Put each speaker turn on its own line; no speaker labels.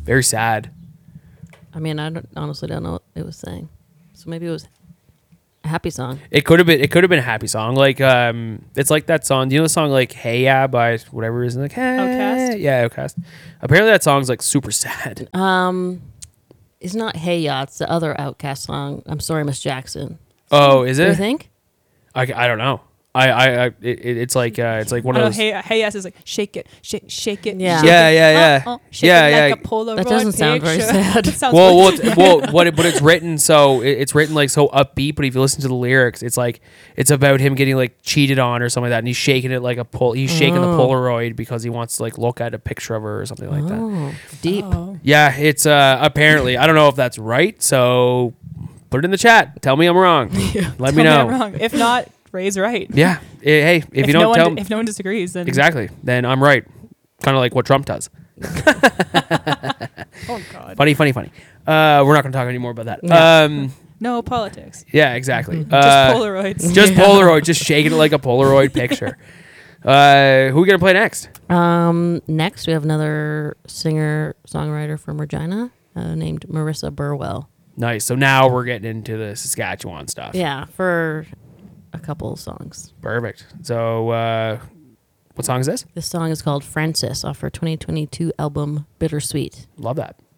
Very sad.
I mean, honestly don't know what it was saying. So maybe it was a happy song.
It could have been a happy song. Like it's like that song. Do you know the song like Hey Ya by whatever it is, like Hey?
Outkast?
Yeah, Outkast. Apparently that song's like super sad.
It's not Hey Ya, it's the other Outkast song. I'm sorry, Miss Jackson.
Oh, is
Do you
it?
think?
I don't know. It's like one of those.
Hey yes is like shake it, shake it.
Yeah.
shake
Yeah,
it,
yeah, yeah.
shake
Yeah,
it
yeah.
like a Polaroid
That doesn't sound very
picture.
sad.
It sounds
But it's written so it's written like so upbeat. But if you listen to the lyrics, it's like it's about him getting like cheated on or something like that, and he's shaking it like he's shaking the Polaroid because he wants to like look at a picture of her or something like that.
Oh, deep.
Yeah, it's apparently I don't know if that's right. So put it in the chat. Tell me I'm wrong. Let me know.
I'm wrong. If not, Ray's right.
Yeah. Hey, if you don't tell me
if no one disagrees, then
exactly, then I'm right. Kind of like what Trump does.
Oh God.
Funny. We're not going to talk anymore about that.
Yeah.
No politics.
Yeah, exactly.
Just Polaroids.
Just Polaroid, just shaking it like a Polaroid picture. Who are we going to play next?
Next, we have another singer-songwriter from Regina named Marissa Burwell.
Nice. So now we're getting into the Saskatchewan stuff.
Yeah, for a couple of songs.
Perfect. So what song is this?
This song is called Francis off her 2022 album Bittersweet.
Love that.